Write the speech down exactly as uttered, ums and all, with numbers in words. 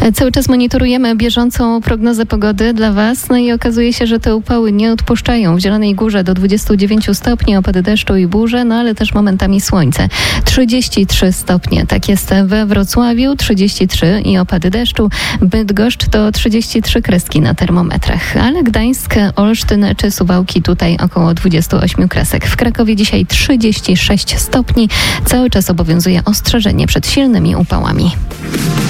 Cały czas monitorujemy bieżącą prognozę pogody dla Was, no i okazuje się, że te upały nie odpuszczają. W Zielonej Górze do dwudziestu dziewięciu stopni, opady deszczu i burze, no ale też momentami słońce. trzydzieści trzy stopnie, tak jest we Wrocławiu, trzydzieści trzy i opady deszczu. Bydgoszcz to trzydzieści trzy kreski na termometrach, ale Gdańsk, Olsztyn czy Suwałki tutaj około dwudziestu ośmiu kresek. W Krakowie dzisiaj trzydzieści sześć stopni. Cały czas obowiązuje ostrzeżenie przed silnymi upałami.